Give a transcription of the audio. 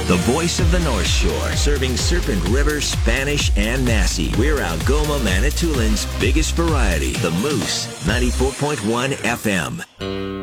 The voice of the North Shore, serving Serpent River, Spanish, and Massey. We're Algoma, Manitoulин's biggest variety, The Moose, 94.1 FM.